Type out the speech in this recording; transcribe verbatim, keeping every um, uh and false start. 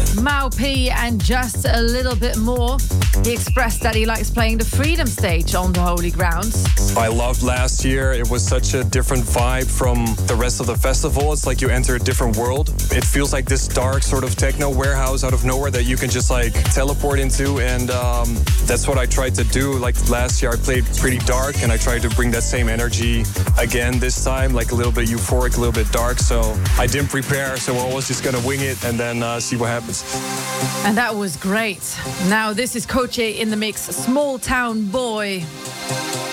Mau P and Just a Little Bit More. He expressed that he likes playing the Freedom Stage on the Holy Grounds. I loved last year. It was such a different vibe from the rest of the festival. It's like you enter a different world. It feels like this dark sort of techno warehouse out of nowhere that you can just like teleport into, and um, that's what I tried to do. Like last year I played pretty dark, and I tried to bring that same energy again this time, like a little bit euphoric, a little bit dark. So I didn't prepare, so we're always just gonna wing it and then uh, see what happens. And that was great. Now this is Koche in the mix, Small Town Boy.